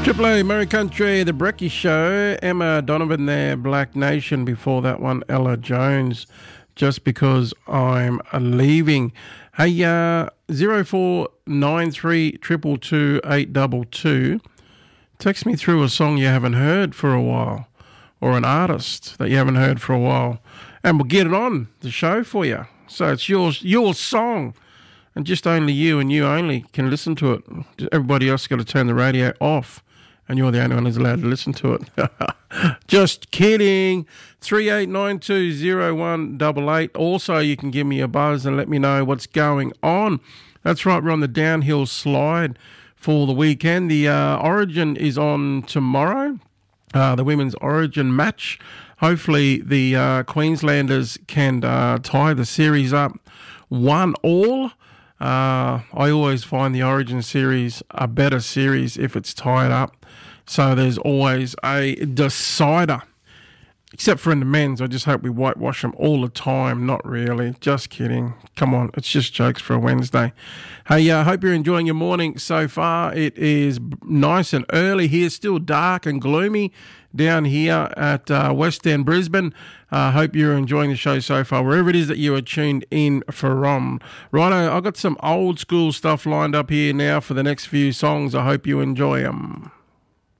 Triple A, Murray Country, The Brecky Show, Emma Donovan there, Black Nation. Before that one, Ella Jones, Just Because I'm Leaving. Hey, 0493 222 822. Text me through a song you haven't heard for a while, or an artist that you haven't heard for a while, and we'll get it on the show for you. So it's your song, and just only you and you only can listen to it. Everybody else got to turn the radio off, and you're the only one who's allowed to listen to it. Just kidding. 38920188. Also, you can give me a buzz and let me know what's going on. That's right, we're on the downhill slide for the weekend. The Origin is on tomorrow, the women's Origin match. Hopefully the Queenslanders can tie the series up 1-1. I always find the Origin series a better series if it's tied up. So there's always a decider. Except for in the men's, I just hope we whitewash them all the time. Not really. Just kidding. Come on, it's just jokes for a Wednesday. Hey, I hope you're enjoying your morning so far. It is nice and early here, still dark and gloomy down here at West End, Brisbane. Hope you're enjoying the show so far, wherever it is that you are tuned in from. Righto, I've got some old school stuff lined up here now for the next few songs. I hope you enjoy them.